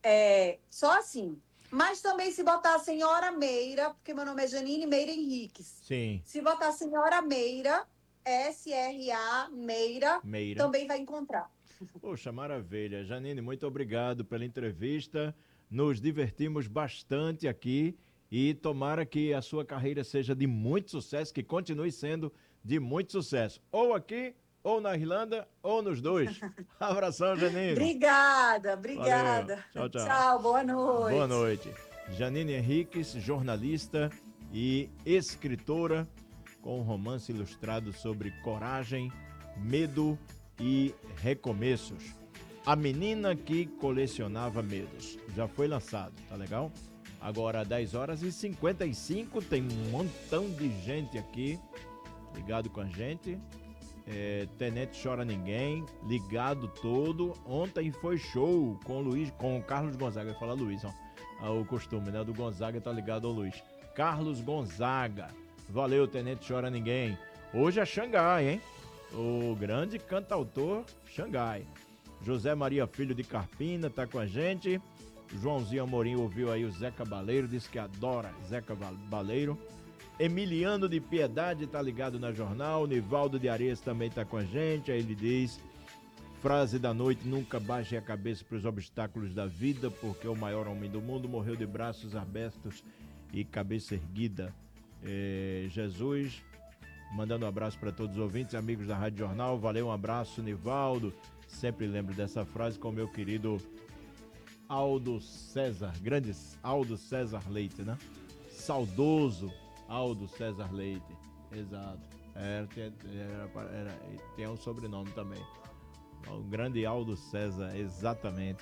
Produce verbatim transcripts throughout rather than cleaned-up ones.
É, só assim. Mas também se botar a senhora Meira, porque meu nome é Janine Meira Henriques. Sim. Se botar a senhora Meira, S R A Meira, Meira. também vai encontrar. Poxa, maravilha. Janine, muito obrigado pela entrevista. Nos divertimos bastante aqui e tomara que a sua carreira seja de muito sucesso, que continue sendo de muito sucesso. Ou aqui, ou na Irlanda, ou nos dois. Abração, Janine. Obrigada, Valeu. obrigada. Tchau, tchau. Tchau, boa Boa noite. noite. Janine Henriques, jornalista e escritora, com um romance ilustrado sobre coragem, medo e recomeços. A menina que colecionava medos. Já foi lançado, tá legal? Agora, dez horas e cinquenta e cinco, tem um montão de gente aqui ligado com a gente. É, Tenente Chora Ninguém, ligado todo. Ontem foi show com o Luiz, com o Carlos Gonzaga. Eu ia falar Luiz, ó. Ah, o costume, né? Do Gonzaga tá ligado ao Luiz. Carlos Gonzaga. Valeu, Tenente Chora Ninguém. Hoje é Xangai, hein? O grande cantautor Xangai. José Maria Filho de Carpina tá com a gente. Joãozinho Amorim ouviu aí o Zeca Baleiro, disse que adora Zeca Baleiro. Emiliano de Piedade tá ligado na jornal. Nivaldo de Areias também tá com a gente. Aí ele diz: frase da noite: nunca baixe a cabeça para os obstáculos da vida, porque o maior homem do mundo morreu de braços abertos e cabeça erguida. É, Jesus, mandando um abraço para todos os ouvintes, amigos da Rádio Jornal. Valeu, um abraço, Nivaldo. Sempre lembro dessa frase com o meu querido Aldo César, grande Aldo César Leite, né? Saudoso Aldo César Leite, exato. Era, era, era, tem um sobrenome também. O grande Aldo César, exatamente.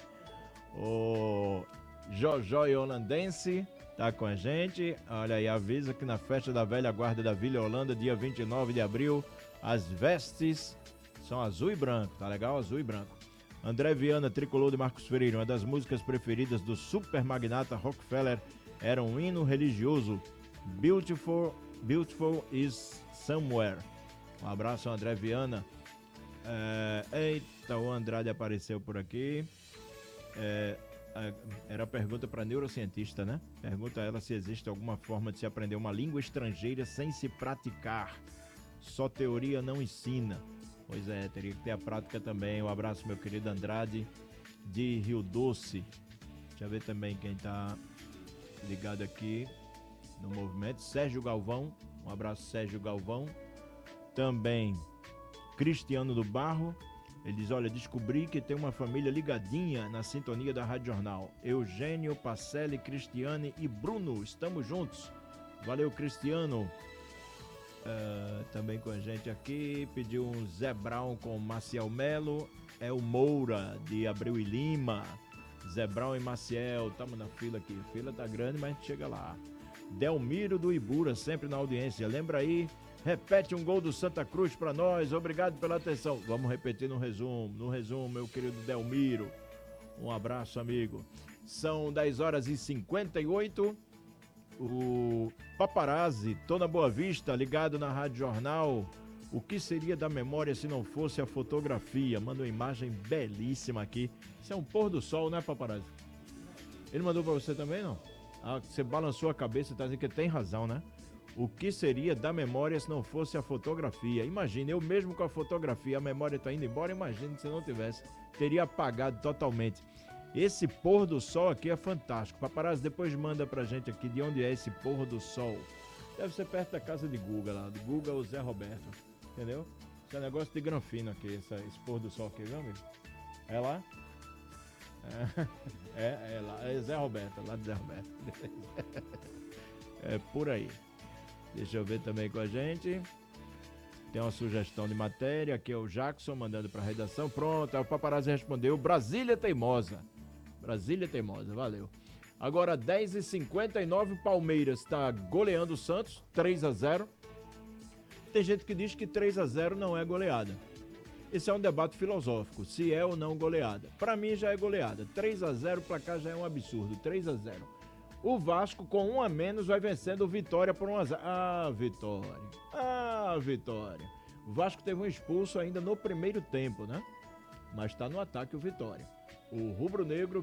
O Jojó Holandense tá com a gente. Olha aí, avisa que na festa da velha guarda da Vila Holanda, dia vinte e nove de abril, as vestes são azul e branco, tá legal? Azul e branco. André Viana, tricolor de Marcos Freire, uma das músicas preferidas do super magnata Rockefeller, era um hino religioso. Beautiful, beautiful is somewhere. Um abraço, André Viana. É, eita, o Andrade apareceu por aqui. É, era a pergunta para neurocientista, né? Pergunta a ela se existe alguma forma de se aprender uma língua estrangeira sem se praticar. Só teoria não ensina. Pois é, teria que ter a prática também. Um abraço, meu querido Andrade, de Rio Doce. Deixa eu ver também quem tá ligado aqui no movimento. Sérgio Galvão. Um abraço, Sérgio Galvão. Também Cristiano do Barro. Ele diz: olha, descobri que tem uma família ligadinha na sintonia da Rádio Jornal. Eugênio, Pacelli, Cristiane e Bruno. Estamos juntos. Valeu, Cristiano. Uh, também com a gente aqui. Pediu um Zé Brown com Maciel Melo. É o Moura, de Abreu e Lima. Zé Brown e Maciel. Estamos na fila aqui. A fila tá grande, mas a gente chega lá. Delmiro do Ibura, sempre na audiência. Lembra aí? Repete um gol do Santa Cruz para nós. Obrigado pela atenção. Vamos repetir no resumo. No resumo, meu querido Delmiro. Um abraço, amigo. São dez horas e cinquenta e oito. O Paparazzi, tô na Boa Vista, ligado na Rádio Jornal. O que seria da memória se não fosse a fotografia? Manda uma imagem belíssima aqui. Isso é um pôr do sol, né, Paparazzi? Ele mandou para você também, não? Ah, você balançou a cabeça e tá dizendo que tem razão, né? O que seria da memória se não fosse a fotografia? Imagina, eu mesmo com a fotografia, a memória tá indo embora, imagina se não tivesse. Teria apagado totalmente. Esse pôr do sol aqui é fantástico. Paparazzi, depois manda pra gente aqui de onde é esse pôr do sol. Deve ser perto da casa de Guga lá, de Guga ou Zé Roberto. Entendeu? Esse é um negócio de granfino aqui, essa, esse pôr do sol aqui, viu, amigo? É lá? É, é, é lá, é Zé Roberto, lá de Zé Roberto. É por aí. Deixa eu ver também com a gente. Tem uma sugestão de matéria, aqui é o Jackson mandando para a redação. Pronto, aí o Paparazzi respondeu: Brasília Teimosa. Brasília Teimosa, valeu. Agora dez e cinquenta e nove, o Palmeiras está goleando o Santos, três a zero. Tem gente que diz que três a zero não é goleada. Esse é um debate filosófico, se é ou não goleada. Para mim já é goleada. três a zero, o placar já é um absurdo, três a zero. O Vasco, com um a menos, vai vencendo o Vitória por um a zero. Ah, Vitória. Ah, Vitória. O Vasco teve um expulso ainda no primeiro tempo, né? Mas está no ataque o Vitória. O rubro-negro